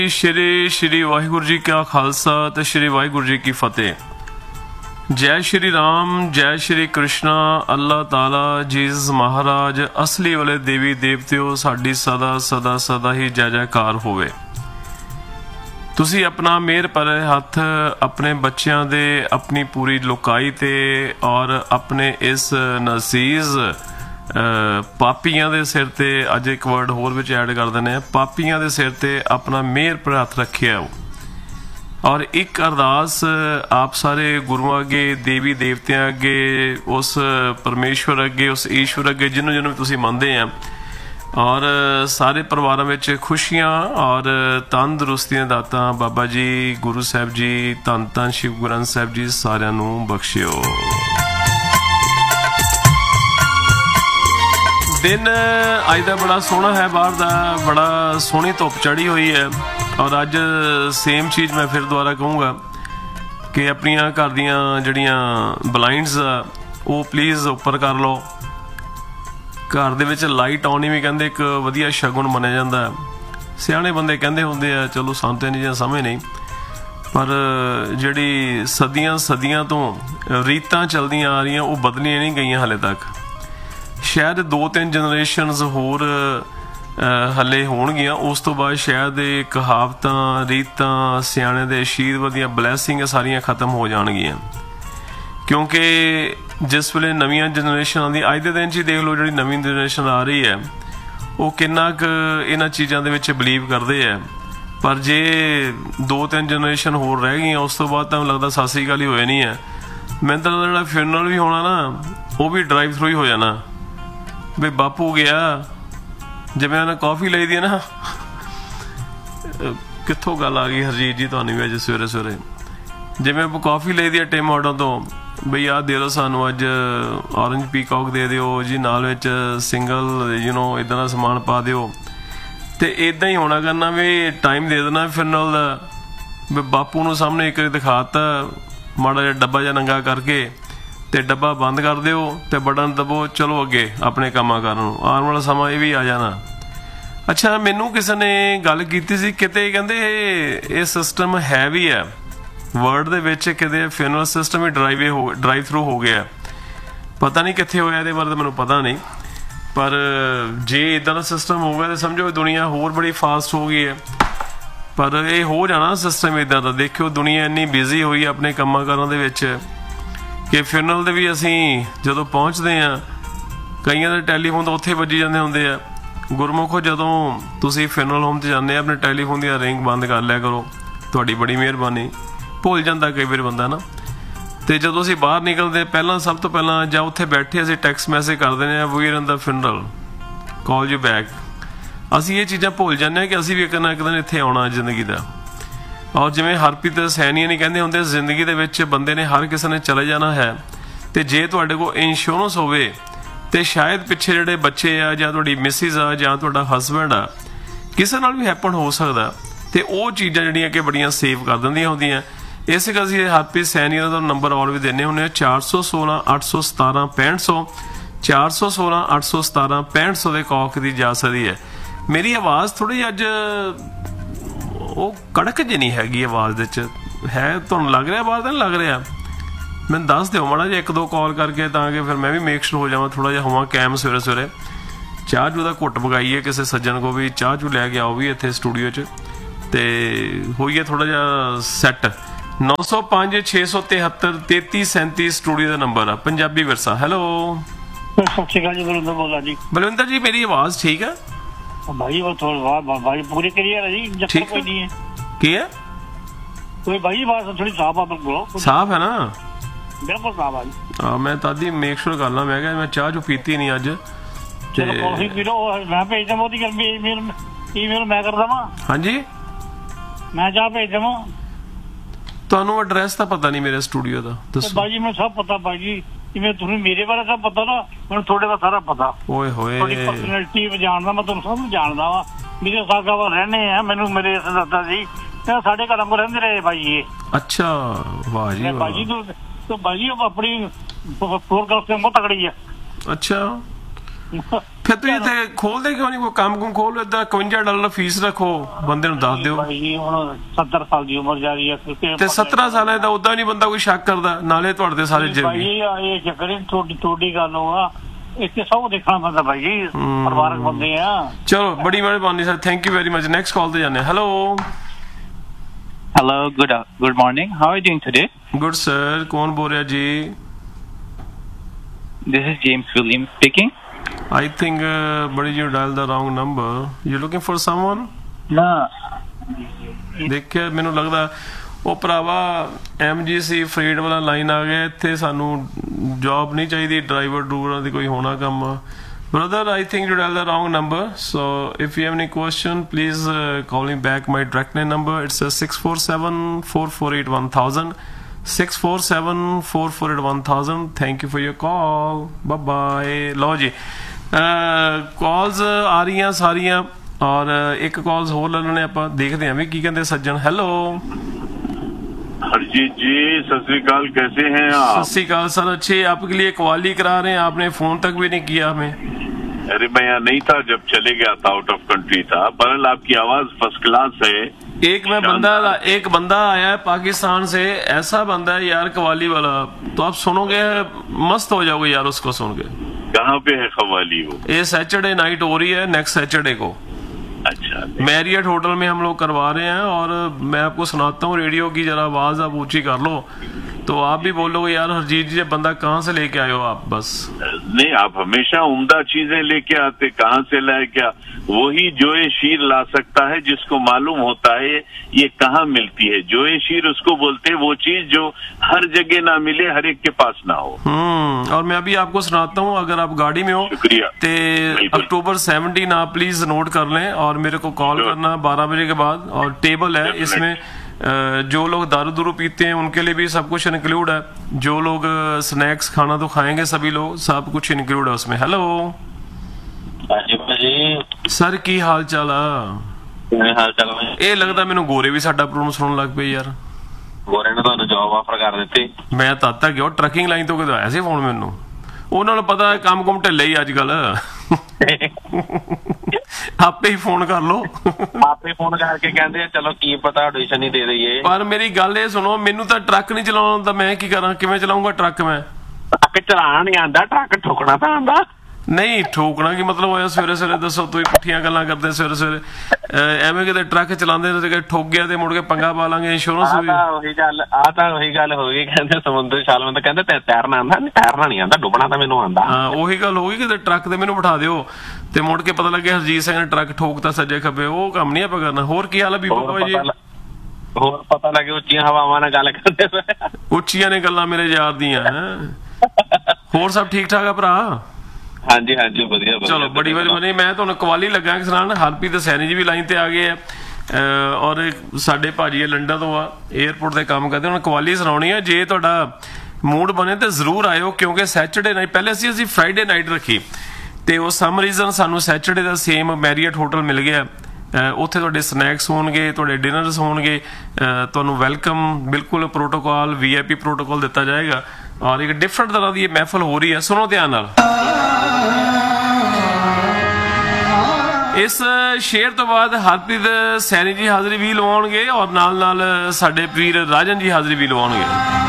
श्री श्री वाहिगुरु जी का खालसा ते श्री वाहिगुरु जी की फतेह। जय श्री राम, जय श्री कृष्णा। अल्लाह ताला जीसस महाराज असली वाले देवी देवतेओ साडी सदा सदा सदा ही जय जयकार होवे। तुसी अपना मेहर भरे हथ अपने बच्चों दे, अपनी पूरी लुकाई ते और अपने इस नसीज पापियां दे सिर ते अज एक वर्ड होर विच ऐड कर देने, पापियां दे सिर ते अपना मेहर पर हथ रखिया और एक अरदास आप सारे गुरुआं अगे, देवी देवतियां अगे, उस परमेश्वर अगे, उस ईश्वर अगे जिन्हों जिन्हों तुसीं मनदे आ और सारे परिवारों में खुशियां और तंदुरुस्तियां दाता बाबा जी, गुरु साहब जी, धन धन शिव गुरु ग्रंथ साहब जी सारियां नूं बख्शिओ। दिन अज का बड़ा सोहना है, बाहर का बड़ा सोहनी धुप चढ़ी हुई है और अज सेम चीज़ मैं फिर दोबारा कहूँगा कि अपनिया घर दियाँ जड़ियाँ ब्लाइंड्स वो प्लीज़ उपर कर लो। घर दे विच लाइट आउणी भी कहते एक वधिया शगुन मनिया जाता है। सियाणे बंदे कहते होंदे आ, चलो सानूं तां इन्नी समझ नहीं, पर जिहड़ी सदियां सदियां तो रीतां चलदियां आ रही वो बदलियां नहीं गई हाले तक। शायद 2-3 जनरेशनस होर हले होणगियां, उस तो बाद शायद कहावतां, रीतां, सियाणे दे आशीर्वाद दियां ब्लैसिंग सारियां खत्म हो जाणगियां, क्योंकि जिस वेले नवीं जनरेशन आती, अज के दिन च देख लो जी नवीं जनरेशन आ रही है वो किन्ना क इन्हां चीज़ों दे विच बिलीव करते हैं। पर जे 2-3 जनरेशन होर रह गई उस तो बाद तो लगता सत श्री अकाल ही होया नहीं है। मैंने तो जो फ्यूनरल भी होना ना वो भी ड्राइव थ्रू ही हो जाना भी बापू गया जिवें उन्हें कॉफ़ी लाई दी ना। कित्थों गल आ गई हरजीत जी तुहानूं भी अज सवेरे सवेरे जिवें कॉफ़ी लाई दी है टिम ऑर्डर तो बई आ दे दो सानूं अज ऑरेंज पीकॉक दे दिओ जी, नाल विच सिंगल इदां दा समान पा दिओ। तो इदां ही होना करना भी टाइम दे देना फिरनल दा भी बापू नूं सामने एक बारी दिखाता माड़ा जिहा डब्बा जिहा नंगा करके ते डब्बा बंद कर दिओ ते बटन दबो, चलो अगे अपने कामां करन। आउण वाला समा ये भी आ जाना। अच्छा, मैनू किसी ने गल कीती सी किते कहंदे ये सिस्टम है भी है वर्ल्ड दे विच, किते फ्यूनरल सिस्टम ही ड्राइव थ्रू हो गया। पता नहीं कित्थे होया, इहदे बारे तो मैनूं पता नहीं, पर जे इदां दा सिस्टम हो गया तो समझो दुनिया होर बड़ी फास्ट हो गई है। पर यह हो जाना सिस्टम इदां दा। देखियो दुनिया इन्नी बिजी हुई अपने कामां कारां दे विच कि फ्यूनरल दे भी असीं जदों पहुँचते हैं कईयां दे टैलीफोन तो उत्थे वजी जांदे हुंदे आ। गुरमुखो जदों तुसीं फ्यूनरल होम ते जांदे अपने टैलीफोन दी रिंग बंद कर लिया करो, तुहाडी बड़ी मेहरबानी। भुल जांदा कई बार बंदा ना, तो जदों असीं बाहर निकलदे पहलां सब तो पहलां जां उत्थे बैठे असीं टैक्सट मैसेज कर दिंदे आ we are in the funeral, call you back. असीं ये चीज़ां भुल जांदे कि असीं भी एक ना एक दिन इत्थे आउणा जिंदगी दा। और जिवें हरप्रीत सैनी नहीं कहते होंगे जिंदगी दे विच बंदे ने हर किसी ने चले जाना है, तो जे तुहाडे कोल इंश्योरेंस होवे तो शायद पिछे जिहड़े बच्चे आ जां तुहाडी मिसिज आ जां तुहाडा हसबैंड आ किसी नाल भी हैपन हो सकदा, तो वो चीज़ां जिहड़ियां कि बड़ियां सेव कर दिंदियां होंदियां। इस करके हरप्रीत सैनी का नंबर ऑल भी देने होंगे 416 817 6500 416 817 6500 के कॉक दी जा सकती है। मेरी आवाज़ थोड़ी अज वो कड़क जी नहीं हैगी आवाज़ दे है, तुहानूं लग रहा बाहर तो नहीं लग रहा? मैंने दस दिओ माड़ा जिहा 1-2 कॉल करके ताकि फिर मैं भी मेक श्योर हो जावां, थोड़ा जिहा होवां कैम सवेरे सवेरे। चाह चू का घुट मंगाइए किसी सज्जन को भी चाह चू लैके आओ भी इत्थे स्टूडियो च, ते होइए थोड़ा जिहा सैट। 905 673 3337 स्टूडियो का नंबर है, पंजाबी विरसा। हैलो सत श्री अकाल जी, बलविंदर बोल रहा जी। बलविंदर जी मेरी आवाज़ ठीक है भाई? वो थोड़ा भाई पूरी क्लियर है जी, ठीक कोई नहीं है। की है कोई भाई बात थोड़ी साफ आप बोलो। साफ है ना? बिल्कुल साफ है जी। मैं तादी मेक श्योर कर ला, मैं चाह चू पीती नहीं अज। चलो कॉफी पी लो, मैं भेज देवां ओदी ईमेल मैं कर देवां। हाँ जी, मैं चाह भेज देवां। तुहानूं एड्रैस तो पता नहीं मेरे स्टूडियो का? दसो भाई मैं सब पता भाई जी, जिवें तुसीं मेरे बारे सब पता ना, मैनूं थोड़े दा सारा पता। ओए होए थोड़ी पर्सनैलिटी जानदा, मैं तुहानूं सब जानदा वा। मेरे सागा वा रहने हैं, मैनूं मेरे दादा जी साढ़े घर को रहंदे रहे भाई ये। अच्छा वाह जी, भाई जी तो भाई जी अपनी फोरकास्ट बहुत तगड़ी है। अच्छा ਫਿਰ ਤੁਸੀਂ ਇੱਥੇ ਖੋਲਦੇ ਕਿਉਂ ਨਹੀਂ ਕੋਈ ਕੰਮ ਕੁਮ ਖੋਲ ਏਦਾਂ $51 ਫੀਸ ਰੱਖੋ ਬੰਦੇ ਨੂੰ ਦੱਸ ਦਿਓ ਭਾਈ ਜੀ ਹੁਣ 70 ਸਾਲ ਦੀ ਉਮਰ ਜਾ ਰਹੀ ਹੈ ਤੇ 17 ਸਾਲਾਂ ਦਾ ਉਦਾਂ ਨਹੀਂ ਬੰਦਾ ਕੋਈ ਸ਼ੱਕ ਕਰਦਾ ਨਾਲੇ ਤੁਹਾਡੇ ਤੇ ਸਾਰੇ ਭਾਈ ਜੀ ਇਹ ਚੱਕਰ ਹੀ ਤੁਹਾਡੀ ਗੱਲ ਹੋਆ ਇੱਥੇ ਸਭ ਦੇਖਣਾ ਪੈਂਦਾ ਭਾਈ ਜੀ ਪਰਿਵਾਰਕ ਬੰਦੇ ਆ ਚਲੋ ਬੜੀ ਮਿਹਰਬਾਨੀ sir thank you very much next call ਤੇ ਜਾਂਦੇ hello Hello, good morning. How are you doing today? Good sir ਕੌਣ ਬੋਲ ਰਿਹਾ ਜੀ This is James Williams speaking. I think buddy you dialed the wrong number. You looking for someone? No. ਦੇਖਿਆ ਮੈਨੂੰ ਲੱਗਦਾ ਉਹ ਭਰਾਵਾ MGC ਫਰੀਡ ਵਾਲਾ ਲਾਈਨ ਆ ਗਿਆ ਇੱਥੇ ਸਾਨੂੰ ਜੌਬ ਨਹੀਂ ਚਾਹੀਦੀ ਡਰਾਈਵਰ ਡਰੂਵਰਾਂ ਦੀ ਕੋਈ ਹੋਣਾ ਕੰਮ brother I think you dialed the wrong number so if you have any question please call me back my direct line number it's 647-448-1000 647-448-1000 thank you for your call bye bye ਲਓ ਜੀ ਕਾਲਸ ਆ ਰਹੀਆਂ ਸਾਰੀਆਂ ਔਰ ਇੱਕ ਕਾਲਸ ਹੋਰ ਲੈ ਲੈਣੇ ਆਪਾਂ ਦੇਖਦੇ ਹਾਂ ਵੀ ਕੀ ਕਹਿੰਦੇ ਸੱਜਣ ਹੈਲੋ हरजीत जी सत श्री अकाल कैसे हैं आप सत श्री अकाल सर अच्छे आपके लिए कवाली करा रहे हैं आपने फोन तक भी नहीं किया हमें अरे मैं यहाँ नहीं था जब चले गया था आउट ऑफ कंट्री था बहरहाल आपकी आवाज फर्स्ट क्लास है एक बंदा आया है पाकिस्तान से ऐसा बंदा है यार कवाली वाला तो आप सुनोगे मस्त हो जाओगे यार उसको सुन के कहाँ पे है कवाली वो ये सैटरडे नाइट हो रही है नेक्स्ट सैटरडे को अच्छा मैरियट होटल में हम लोग करवा रहे हैं और मैं आपको सुनाता हूँ रेडियो की जरा आवाज आप ऊंची कर लो तो आप भी बोलोगे यार हरजीत जी बंदा कहाँ से लेके आए हो आप बस नहीं आप हमेशा उम्दा चीजें लेके आते कहाँ से लाए क्या वही जोए शीर ला सकता है जिसको मालूम होता है ये कहाँ मिलती है जोए शीर उसको बोलते हैं वो चीज जो हर जगह ना मिले हर एक के पास ना हो और मैं अभी आपको सुनाता हूँ अगर आप गाड़ी में हो शुक्रिया तो अक्टूबर 17 आप प्लीज नोट कर लें और मेरे को कॉल करना 12 बजे के बाद और टेबल है इसमें जो लोग दारू दूरू पीते हैं उनके लिए भी सब कुछ इंक्लूड है जो लोग स्नैक्स खाना तो खाएंगे सभी लोग सब कुछ इंक्लूड है उसमें हेलो सर की हाल चाल ਇਹ ਲੱਗਦਾ ਮੈਨੂੰ ਗੋਰੇ ਵੀ ਸਾਡਾ ਪ੍ਰੋਗਰਾਮ ਸੁਣਨ ਲੱਗ ਪਏ ਯਾਰ ਗੋਰੇ ਨੇ ਤੁਹਾਨੂੰ ਜੌਬ ਆਫਰ ਕਰ ਦਿੱਤੀ ਮੈਂ ਤਾਂ ਤੱਕ ਗਿਆ ਟਰੱਕਿੰਗ ਲਾਈਨ ਤੋਂ ਕਿਦੋਂ ਆਇਆ ਸੀ ਫੋਨ ਮੈਨੂੰ ਉਹਨਾਂ ਨੂੰ ਪਤਾ ਕੰਮ ਕੁਮ ਢਿੱਲੇ ਹੀ ਅੱਜ ਕੱਲ ਆਪੇ ਹੀ ਫੋਨ ਕਰ ਲੋ ਆਪੇ ਫੋਨ ਕਰਕੇ ਕਹਿੰਦੇ ਚਲੋ ਕੀ ਪਤਾ ਆਡੀਸ਼ਨ ਹੀ ਦੇ ਦਈਏ ਪਰ ਮੇਰੀ ਗੱਲ ਇਹ ਸੁਣੋ ਮੈਨੂੰ ਤਾਂ ਟਰੱਕ ਨਹੀਂ ਚਲਾਉਣਾ ਆਉਂਦਾ ਮੈਂ ਕੀ ਕਰਾਂ ਕਿਵੇਂ ਚਲਾਉਂਗਾ ਟਰੱਕ ਮੈਂ ਟਰੱਕ ਚਲਾਉਣਾ ਨਹੀਂ ਆਉਂਦਾ ਟਰੱਕ ਠੋਕਣਾ ਤਾਂ ਆਉਂਦਾ ਨਹੀਂ ਠੋਕਣਾ ਕੀ ਮਤਲਬ ਹੋਇਆ ਸਵੇਰੇ ਸਵੇਰੇ ਦੱਸੋ ਤੁਸੀਂ ਪੁੱਠੀਆਂ ਗੱਲਾਂ ਕਰਦੇ ਸਵੇਰੇ ਸਵੇਰੇ ਐਵੇਂ ਕਿਤੇ ਟਰੱਕ ਚਲਾਉਂਦੇ ਤੇ ਠੋਕ ਗਿਆ ਤੇ ਮੁੜ ਕੇ ਪੰਗਾ ਪਾ ਲਾਂਗੇ ਇੰਸ਼ੋਰੈਂਸ ਵੀ ਉਹੀ ਗੱਲ ਹੋ ਗਈ ਕਹਿੰਦੇ ਸਮੁੰਦਰ ਛਾਲਣ ਤਾਂ ਕਹਿੰਦੇ ਤੈਰਨਾ ਆਉਂਦਾ ਤੈਰਨਾ ਨਹੀਂ ਆਉਂਦਾ ਡੁੱਬਣਾ ਤਾਂ ਮੈਨੂੰ ਆਉਂਦਾ ਹਾਂ ਉਹੀ ਗੱਲ ਹੋ ਗਈ ਕਿਤੇ ਟਰੱਕ ਤੇ ਮੈਨੂੰ ਬਿਠਾ ਦਿਓ ਤੇ ਮੁੜ ਕੇ ਪਤਾ ਲੱਗੇ ਹਰਜੀਤ ਸਿੰਘ ਨੇ ਟਰੱਕ ਠੋਕਤਾ ਸੱਜੇ ਖੱਬੇ ਉਹ ਕੰਮ ਨਹੀਂ ਆਪਾਂ ਕਰਨਾ ਹੋਰ ਕੀ ਹਾਲ ਹੈ ਬੀਬਾ ਬਾਈ ਜੀ ਹੋਰ ਪਤਾ ਲੱਗੇ ਉੱਚੀਆਂ ਹਵਾਵਾਂ ਨਾਲ ਗੱਲ ਕਰਦੇ ਉੱਚੀਆਂ ਨੇ ਗੱਲਾਂ ਮੇਰੇ ਯਾਰ ਦੀਆਂ ਹੋਰ ਸਭ ਠੀਕ ਠਾਕ ਆ ਭਰਾ ਹਾਂਜੀ ਹਾਂਜੀ ਵਧੀਆ ਚਲੋ ਬੜੀ ਵਾਰੀ ਬਣੀ ਮੈਂ ਤੁਹਾਨੂੰ ਕਵਾਲੀ ਲੱਗਾ ਕਿ ਸੁਣਾਉਣ ਹਰਪ੍ਰੀਤ ਸੈਣੀ ਜੀ ਵੀ ਲਾਈਨ ਤੇ ਆ ਗਏ ਆ ਔਰ ਸਾਡੇ ਭਾਜੀ ਲੰਡਨ ਤੋਂ ਆ 에어ਪੋਰਟ ਤੇ ਕੰਮ ਕਰਦੇ ਉਹਨਾਂ ਕਵਾਲੀ ਸੁਣਾਉਣੀ ਆ ਜੇ ਤੁਹਾਡਾ ਮੂਡ ਬਣੇ ਤੇ ਜ਼ਰੂਰ ਆਇਓ ਕਿਉਂਕਿ ਸੈਚਰਡੇ ਨਾਈਟ ਪਹਿਲੇ ਅਸੀਂ ਫਰਾਈਡੇ ਨਾਈਟ ਰੱਖੀ ਤੇ ਉਹ ਸਮ ਰੀਜ਼ਨ ਸਾਨੂੰ ਸੈਚਰਡੇ ਦਾ ਸੇਮ ਮੈਰੀਅਟ ਹੋਟਲ ਮਿਲ ਗਿਆ ਉੱਥੇ ਤੁਹਾਡੇ ਸਨੈਕਸ ਹੋਣਗੇ ਤੁਹਾਡੇ ਡਿਨਰਸ ਹੋਣਗੇ ਤੁਹਾਨੂੰ ਵੈਲਕਮ ਬਿਲਕੁਲ ਪ੍ਰੋਟੋਕਾਲ VIP ਪ੍ਰੋਟੋਕਾਲ ਦਿੱਤਾ ਜਾਏਗਾ ਔਰ ਇੱਕ ਡਿਫਰੈਂਟ ਤਰ੍ਹਾਂ ਦੀ ਇਹ ਮਹਿਫਲ ਹੋ ਰਹੀ ਹੈ ਸੁਣੋ ਧਿਆਨ ਨਾਲ ਇਸ ਸ਼ੇਰ ਤੋਂ ਬਾਅਦ ਹਰਪ੍ਰੀਤ ਸੈਣੀ ਜੀ ਹਾਜ਼ਰੀ ਵੀ ਲਵਾਉਣਗੇ ਔਰ ਨਾਲ ਨਾਲ ਸਾਡੇ ਵੀਰ ਰਾਜਨ ਜੀ ਹਾਜ਼ਰੀ ਵੀ ਲਵਾਉਣਗੇ